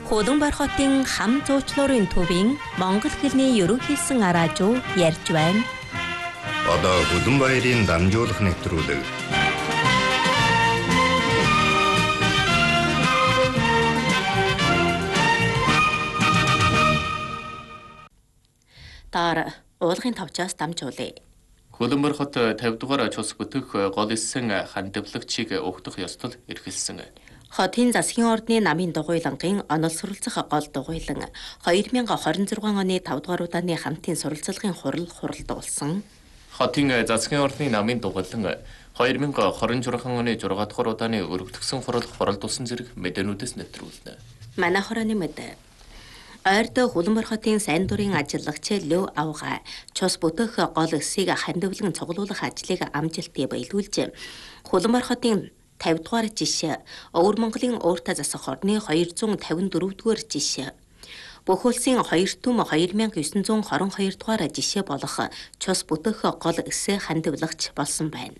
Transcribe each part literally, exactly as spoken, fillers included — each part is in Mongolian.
Хуланбар хотын хам зуучлуурын төвийн Монгол хэлний ерөнхийлсөн араажуу ярьж байна. Одоо Хуланбаярын дамжуулах нэвтрүүлэг. Таар уулгын тавчаас дамжуулъя. Хуланбар хот тавь дугаар цус бүтэх гол эссэн хандивлагчийг угтах ёслол эрхэлсэн. Хотын засгийн ордны намын дугуйлангийн онол суралцах гол дугуйлан две тысячи двадцать шесть оны тавь дугаар удааны хамтын суралцлагын хурал хуралдуулсан. Хотын засгийн ордны намын дугуйлан две тысячи двадцать шесть оны шесть дугаар удааны өргөдгсөн хурал хуралдуулсан зэрэг мэдээнүүдээс нэвтрүүлнэ. Манай хорооны мэдээ. Ойрд Хуланбар хотын сайн дурын ажиллагч Лев Авга цус бүтэх гол эсийг хандивлан цуглуулах ажлыг амжилттай баялуулж Хуланбар хотын тавь дугаар жишээ Өвөр Монголын ууртаа засах орны two hundred fifty-four дугаар жишээ бүх улсын хоёр түм two thousand nine hundred twenty-two дугаар жишээ болох цус бүтэх гол эсээ хандивлагч болсон байна.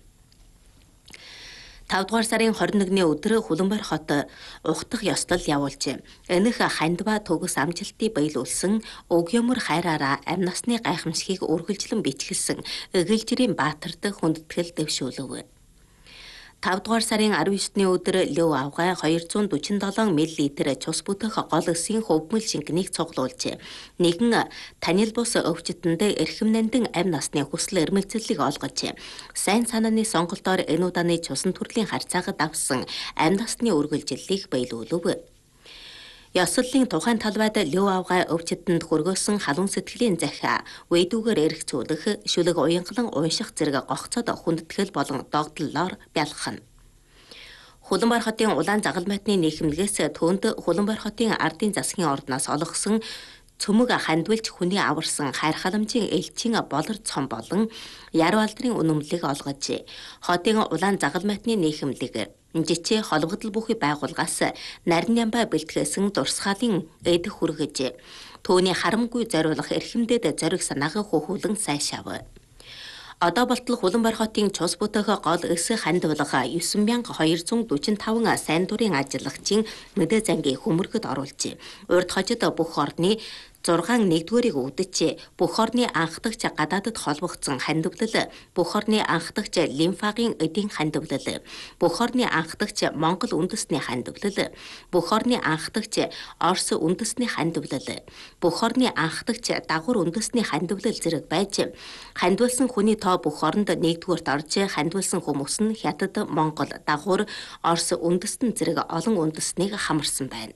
тавь дугаар сарын twenty-first-ний өдөр Хуланбар хот ухтах ёслол явуулж энэх хандва төгс амжилтыг баялуулсан өг юмөр хайраараа амь насны гайхамшигыг үргэлжлэн бичгэлсэн Эгэлжирийн Баатарт хүндэтгэл дэвшүүлв. тавь дугаар сарын nineteen-ний өдөр Лев Авга two hundred forty-seven мл цус бүтэх гол эсийн хөвмөл шингэнийг цуглуулж нэгэн танил бус өвчтөнд эрхэм нандин амь насны хүсэл эрмэлзлийг олгож сайн санааны сонголтоор энэ удааны цусан төрлийн харьцаагад авсан амь насны үргэлжлэлийг баялуулв. Ёслолын тухайн талбайд Лев Авга өвчтөнд хөргөөсөн халуун сэтгэлийн захиа үедүүгээр эргцүүлэх, шүлэг уянгалан унших зэрэг гогцоод хүндэтгэл болон догдлолоор бялхана. Хуланбар хотын улаан загалмайтны нийгэмлэгээс түүнд Хуланбар хотын ардын засгийн ордноос олгосон цөмөг хандвалж хүний аварсан хайр халамжийн элчин болор цом болон яруу алдрын үнэмлэлийг олгож хотын улаан загалмайтны нийгэмлэг жичээ холбогдол бүхий байгууллагаас нарийн ямбаа бэлтгэсэн дурсгалын эд хүргэж түүний харамгүй зориулах эрхэмдэд зориг санааг хөхүүлэн сайшаав. Одоо болтол Хуланбар хотын цус бүтэх гол эс хандвалга nine thousand two hundred forty-five сайн дурын ажиллагчийн мэдээ зангийн хөмөргөд оруулж урд хожид бүх орны зургаан нэгдүгээрийг үүдэж бүх орны анхдагч гадаадд холбогдсон хандивлал, бүх орны анхдагч лимфагийн эдийн хандивлал, бүх орны анхдагч Монгол үндэсний хандивлал, бүх орны анхдагч Орос үндэсний хандивлал, бүх орны анхдагч дагвар үндэсний хандивлал зэрэг байж хандвалсан хүний тоо бүх оронд нэгдүгээрт орж хандвалсан хүмүүс нь Хятад, Монгол, дагвар, Орос үндэстэн зэрэг олон үндэснийг хамарсан байна.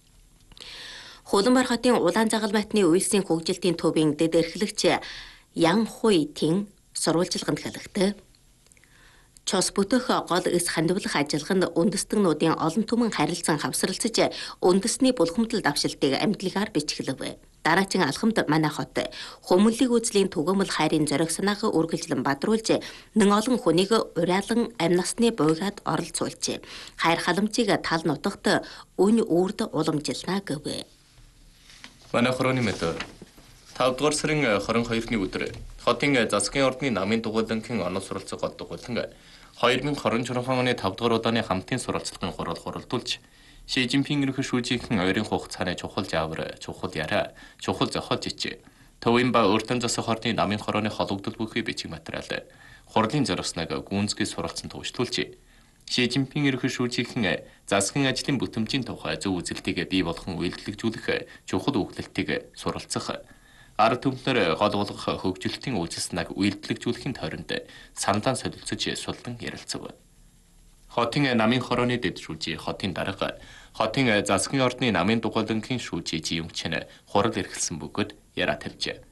Хуланбар хотын улаан загалмайтны үйлсийн хөгжилтийн төвийн дэд эрхлэгч Ян Хуй Тин сурвалжилганд хэлэхдээ цус бүтэх гол эс хандивлах ажиллагаанд үндэстэгнүүдийн олон түмэн харилцан хавсралцаж үндэсний булхамдал давшилтыг амтлагаар бичгэлэв. Дараачин алхамд манай хот хүмүүнлэг үзлийн түгээмэл хайрын зориг санааг үргэлжлэн бадруулж нэн олон хүнийг уриалан амь насны буйгаад оролцуулж хайр халамжийг тал нутагт үн үрд уламжилнаа гэв. Манай хорооны мэдээ тавь дугаар сарын twenty-second-ны өдөр хотын засгийн ордны намын дугуйлангийн онол суралцах гол дугуйлан twenty twenty-six оны тавь дугаар удааны хамтын суралцлагын хурал хуралдуулж Ши Жинпин ирэх шүүжийнхэн ойрын хугацааны чухал жавар, чухал яриа, чухал зохиол жичээ төвийн ба өртөн засах ордны намын хорооны холбогдол бүхий бичиг материал хурлын зорилсныг гүнзгий суралцсан төвчлүүлж Ши Жинпин ирэх шүүжийнхэн засгийн ажлын бүтэмжийн тухай зөв үзэлтийг бий болгон үйлдэлжүүлэх чухал өгүүлэлтийг суралцах, ард түмнэр гол болгох хөгжилтийн үйлчлэснэг үйлдэлжүүлэхийн тойронд саналаа солилцож судлан ярилцав. Хотын намын хорооны дэд шүүжий хотын дарга хотын засгийн ордны намын дугуйлангийн шүүжий Жиюнгчин хурал эрхэлсэн бөгөөд яриа тавьжээ.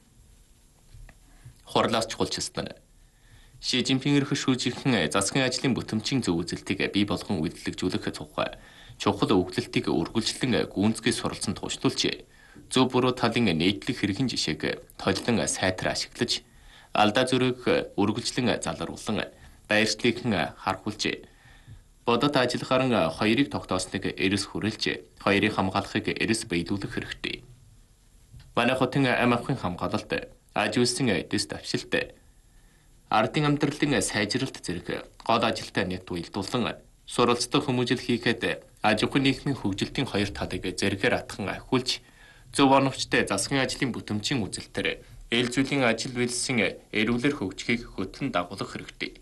Хурлаас чухалчилсан Ши Жинпин ирэх шүүжийнхэн засгийн ажлын бүтэмжийн зөв үзэлтийг бий болгон үйлдэлжүүлэх тухай чухал өгүүлэлтийг үргэлжлэн гүнзгий суралцсан туучлуулж зөв буруу талын нийтлэг хэргийн жишээг толилон сайтар ашиглаж алдаа зүрэг үргэлжлэн залруулан баяршлыг харахулж бодот ажиллахаар хоёрыг тогтоосныг эрс хүрэлж хоёрыг хамгаалахыг эрс баялуулах хэрэгтэй. Манай хотын амь авахын хамгаалалт аж үйлсийн эдэс давшилт ардын амьдралын сайжралт зэрэг гол ажилтай нэгт уялдуулан Суралцдаг хүмүүжил хийхэд аж ахуйн нийгмийн хөгжилтийн хоёр талыг зэрэгээр атхан ахиулж, зөв оновчтой засгийн ажлын бүтэмжийн үзэлтээр эл зүйлийн ажил үйлсийн эрүүлэр хөгжихийг хөтлөн дагуулах хэрэгтэй.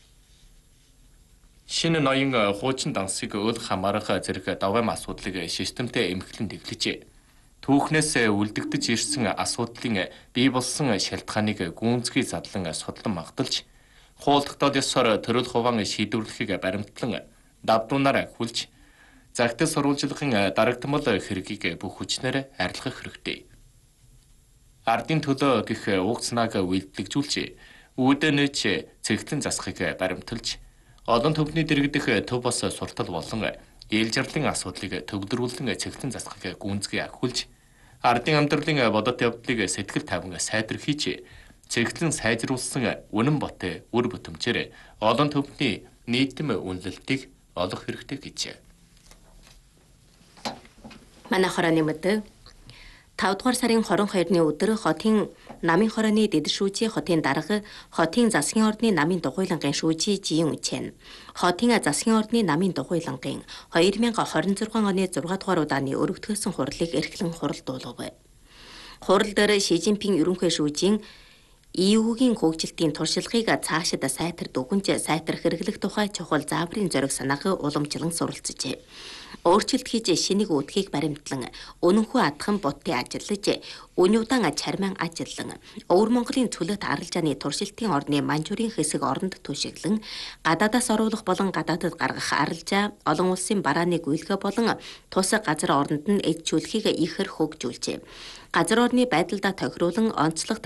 Шинэ ноён хуучин дансыг өл хамаарах зэрэг давгайн асуудлыг системтэй эмхлэн дэглэжээ. Түүхнээс үлдэгдэж ирсэн асуудлын бий болсон шалтгааныг гүнзгий задлан судлан магталж, хуулдагтал ёсоор төрөл хуваан шийдвэрлэхийг баримтлан давдуунаар ахиулж, загтал сурвалжлагын дарагдмал хэргийг бүх хүчнээр арилгах хэрэгтэй. Ардын төлөө гэх уг цанааг үйлдэлжүүлж, үүдэнэч цэгтлэн засахыг баримталж, олон төвний дэргэдэх төв бас суртал болон ил жарлын асуудлыг төгөлдрүүлэн цэгтлэн засахыг гүнзгий ахиулж, ардын амьдралын бодит явдлыг сэтгэл тавин сайдэрхийж, цэгтлэн сайжруулсан үнэн ботой үр бүтэмжээр олон төвний нийтэм үнэлэлтийг олох хэрэгтэй гэж. Манай хорооны мэдээ тавд дугаар сарын хорин хоёрны өдөр хотын намын хорооны дэд шүүжийн хотын дарга хотын засгийн ордны намын дугуйлангын шүүжий жиин үчээн. Хотын засгийн ордны намын дугуйлангын хоёр мянга хорин зургаан оны зургаан дугаар удааны өргөдгөөсөн хурлыг эрхлэн хуралдуулав. Хурал дээр Ши Жинпин ерөнхий шүүжийн И Юу-гийн хөгжилтийн туршлагыг цаашид сайтар дүгнж сайтар хэрэглэх тухай чухал зааврын зориг санааг уламжлан суралцжээ. Өөрчлөлт хийж шинийг үүдхийг баримтлан өнөнхөө адхан будтын ажиллаж өнөөдөн чарман ажиллан Өвөр Монголын цөлөт аралжааны туршилтын орны манжуурын хэсэг оронд түшиглэн гадаадаас оруулах болон гадаадад гаргах аралжаа олон улсын барааны гүйлгэ болон тус газар оронд нь эдчүүлэхийг ихэр хөгжүүлжээ. Газар орны байдалдаа тохируулан онцлог